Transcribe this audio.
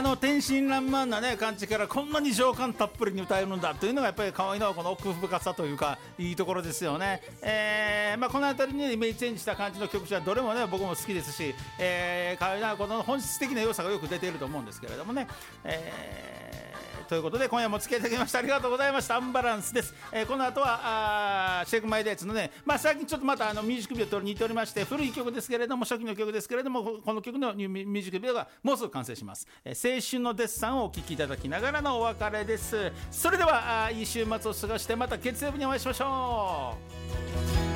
天真爛漫なね感じからこんなに情感たっぷりに歌えるんだというのがやっぱり河合のこの奥深さというかいいところですよね。この辺りに、ね、イメージチェンジした感じの曲はどれもね僕も好きですし、河合のこの本質的な良さがよく出ていると思うんですけれどもね、ということで今夜もお付き合いいただきましてありがとうございました。アンバランスです。この後はシェイクマイデーツのね、最近ちょっとまたミュージックビデオと似ておりまして古い曲ですけれども初期の曲ですけれどもこの曲のミュージックビデオがもうすぐ完成します。青春のデッサンをお聴きいただきながらのお別れです。それではいい週末を過ごしてまた月曜日にお会いしましょう。